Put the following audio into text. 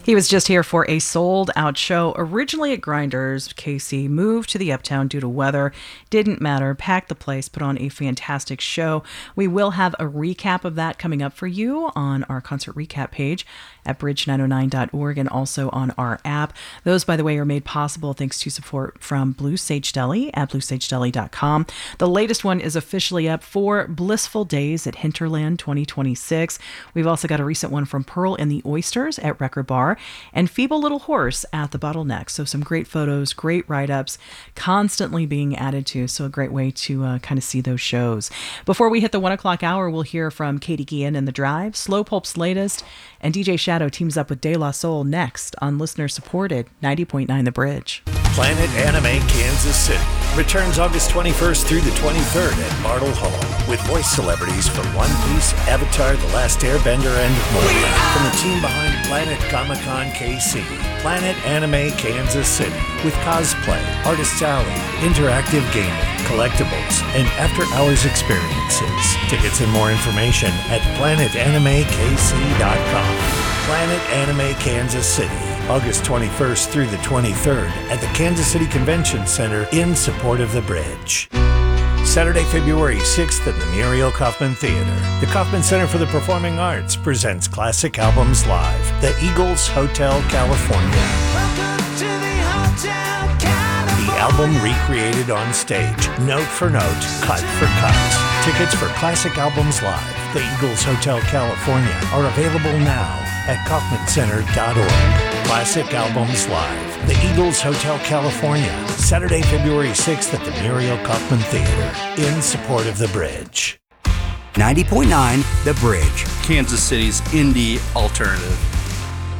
He was just here for a sold-out show, originally at Grinders. KC moved to the Uptown due to weather. Didn't matter. Packed the place, put on a fantastic show. We will have a recap of that coming up for you on our concert recap page at bridge909.org and also on our app. Those, by the way, are made possible thanks to support from Blue Sage Deli at bluesagedeli.com. The latest one is officially up for Blissful Days at Hinterland 2026. We've also got a recent one from Pearl and the Oysters at Record Bar and Feeble Little Horse at the Bottleneck. So some great photos, great write-ups, constantly being added to. So a great way to kind of see those shows. Before we hit the 1 o'clock hour, we'll hear from Katie Guillen and The Drive, Slow Pulp's latest, and DJ Shadow teams up with De La Soul next on listener-supported 90.9 The Bridge. Planet Anime Kansas City returns August 21st through the 23rd at Bartle Hall with voice celebrities from One Piece, Avatar, The Last Airbender, and more. From the team behind Planet Comic-Con KC, Planet Anime Kansas City with cosplay, Artists Alley, interactive gaming, collectibles, and after-hours experiences. Tickets and more information at planetanimekc.com. Planet Anime Kansas City, August 21st through the 23rd at the Kansas City Convention Center in support of The Bridge. Saturday, February 6th at the Muriel Kaufman Theater. The Kaufman Center for the Performing Arts presents Classic Albums Live, The Eagles Hotel California. Welcome to the Hotel California. The album recreated on stage, note for note, cut for cut. Tickets for Classic Albums Live, The Eagles Hotel California are available now at kaufmancenter.org. Classic Albums Live, The Eagles Hotel California, Saturday, February 6th at the Muriel Kaufman Theater, in support of The Bridge. 90.9 The Bridge. Kansas City's indie alternative.